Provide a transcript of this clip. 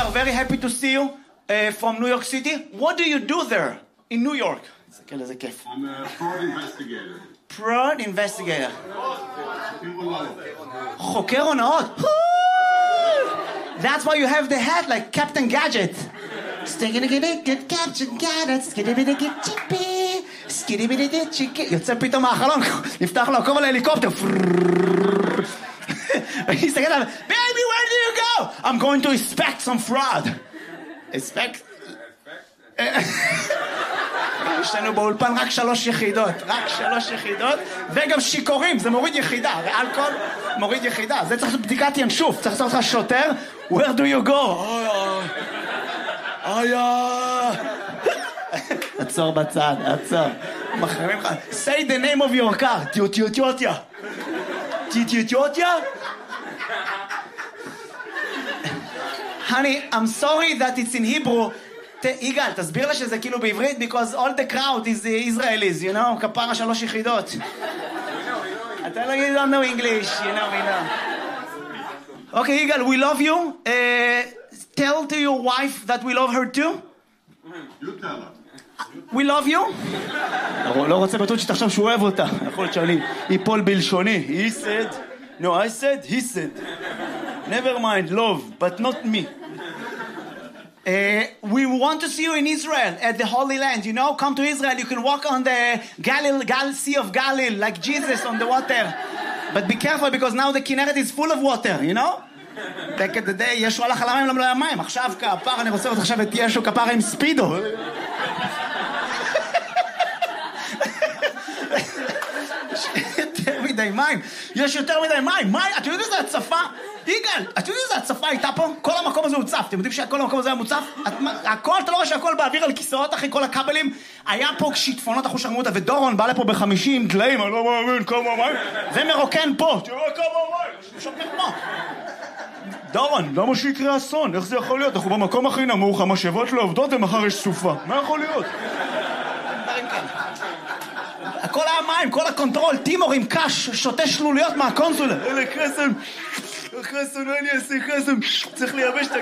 are very happy to see you from New York City. What do you do there in New York? I'm a fraud investigator. Fraud investigator. חוקר הונאות. That's why you have the hat like Captain Gadget. יוצא פתאום מהחלון, נפתח לו הכובע להליקופטר. ויסתכל עליו, baby, where do you go? I'm going to inspect some fraud. inspect? יש לנו באולפן רק 3 יחידות, וגם שיקורים, זה מוריד יחידה, אלכוהול מוריד יחידה, זה צריך לעשות בדיקת ינשוף, צריך לעשות לך שוטר, where do you go? עצור בצד, עצור. מחרימים לך, say the name of your car, טיוטיוטיוטיה. טיוטיוטיוטיה? Honey, I'm sorry that it's in Hebrew. יגאל, תסביר לה שזה כאילו בעברית, because all the crowd is Israelis, you know, כפרה 3 יחידות. אתה לא you don't know English, you know, we know. Okay, יגאל, we love you. Tell to your wife that we love her too. You tell her. We love you. לא רוצה בטוח שתחשב שהוא אוהב אותה. יכול להיות שאני ייפול בלשוני. He said, no, I said, he said. Never mind, love, but not me. We want to see you in Israel at the Holy Land. You know, come to Israel. You can walk on the Sea of Galilee like Jesus on the water. But be careful because now the Kinneret is full of water. You know. Back in the day, ישו הלך על המים, לא היה מים. עכשיו כפר, אני רוצה לראות עכשיו את ישו כפר עם ספידו. יותר מדי מים. יש יותר מדי מים. אתם יודעים איזה הצפה? יגאל, אתם יודעים איזה הצפה הייתה פה? כל המקום הזה הוצף. אתם יודעים שכל המקום הזה היה מוצף? הכל, אתה לא רואה שהכל באוויר על כיסאות אחרי כל הכבלים? היה פה שיטפונות אחוז שרמוטה, ודורון בא לפה ב50 דליים, אני לא מאמין, כמה מים. ומרוקן פה. תראו כמה מים. שומר פה. דורון, למה שיקרה אסון? איך זה יכול להיות? אנחנו במקום הכי נמוך, המשאבות לא עובדות ומחר יש סופה. מה יכול להיות? הכל היה מים, כל הקונטרול, טימור עם קש, שותה שלוליות מהקונסולה. אלה קסם, לא אני אעשה קסם, צריך לייבש את